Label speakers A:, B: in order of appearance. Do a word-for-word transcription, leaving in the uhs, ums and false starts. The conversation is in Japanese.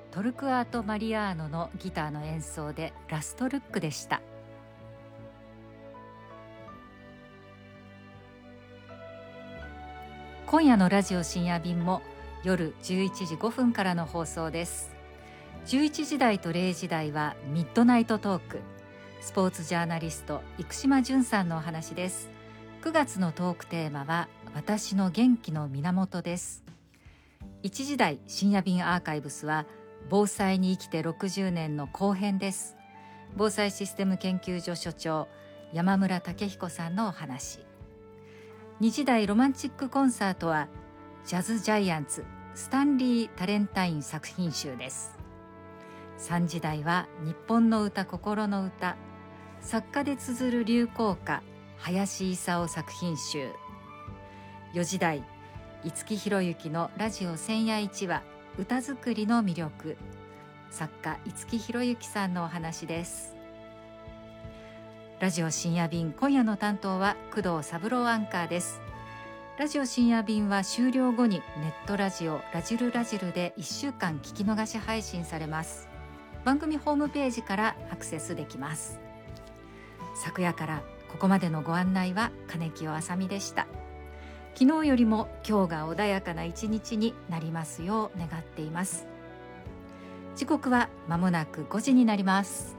A: トルクアート・マリアーノのギターの演奏でラストルックでした。今夜のラジオ深夜便も夜じゅういちじごふんからの放送です。じゅういちじ台とれいじ台はミッドナイトトーク、スポーツジャーナリスト生島淳さんのお話です。くがつのトークテーマは私の元気の源です。いちじ台深夜便アーカイブスは防災に生きてろくじゅうねんの後編です。防災システム研究所所長山村武彦さんのお話。にじ台ロマンチックコンサートはジャズジャイアンツスタンリー・タレンタイン作品集です。さんじ台は日本の歌心の歌、作家で綴る流行歌林勲作品集。よじ台五木ひろゆきのラジオ千夜一話歌作りの魅力、作家五木ひろゆきさんのお話です。ラジオ深夜便、今夜の担当は工藤三郎アンカーです。ラジオ深夜便は終了後にネットラジオラジルラジルでいっしゅうかん聞き逃し配信されます。番組ホームページからアクセスできます。昨夜からここまでのご案内は金清あさみでした。昨日よりも今日が穏やかな一日になりますよう願っています。時刻は間もなくごじになります。